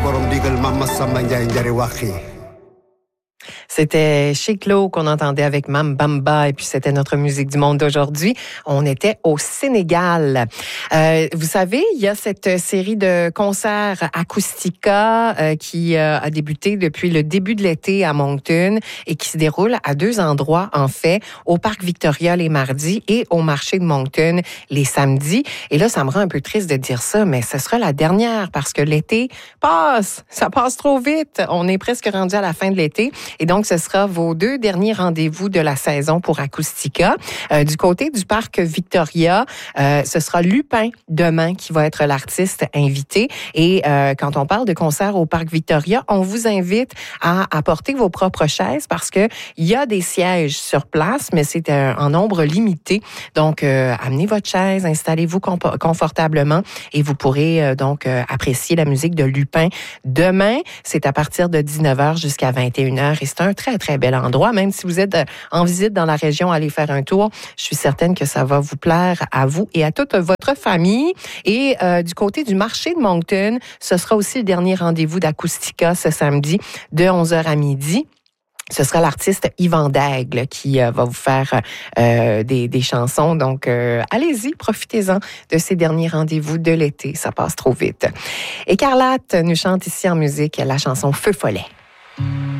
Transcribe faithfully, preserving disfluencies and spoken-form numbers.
C'était chez Claude qu'on entendait avec Mam Bamba et puis c'était notre musique du monde d'aujourd'hui. On était au Sénégal. Euh, vous savez, il y a cette série de concerts Acoustica euh, qui euh, a débuté depuis le début de l'été à Moncton et qui se déroule à deux endroits en fait, au Parc Victoria les mardis et au marché de Moncton les samedis. Et là, ça me rend un peu triste de dire ça, mais ce sera la dernière parce que l'été passe, ça passe trop vite. On est presque rendu à la fin de l'été et donc ce sera vos deux derniers rendez-vous de la saison pour Acoustica. Euh, du côté du Parc Victoria, euh, ce sera Lupin demain qui va être l'artiste invité. Et euh, quand on parle de concert au Parc Victoria, on vous invite à apporter vos propres chaises parce que il y a des sièges sur place, mais c'est un, en nombre limité. Donc, euh, amenez votre chaise, installez-vous compo- confortablement et vous pourrez euh, donc euh, apprécier la musique de Lupin demain. C'est à partir de dix-neuf heures jusqu'à vingt et une heures et c'est un très, très bel endroit. Même si vous êtes en visite dans la région, allez faire un tour. Je suis certaine que ça va vous plaire à vous et à toute votre famille. Et euh, du côté du marché de Moncton, ce sera aussi le dernier rendez-vous d'Acoustica ce samedi de onze heures à midi. Ce sera l'artiste Yvan Daigle qui euh, va vous faire euh, des, des chansons. Donc, euh, allez-y, profitez-en de ces derniers rendez-vous de l'été. Ça passe trop vite. Écarlate nous chante ici en musique la chanson Feu follet.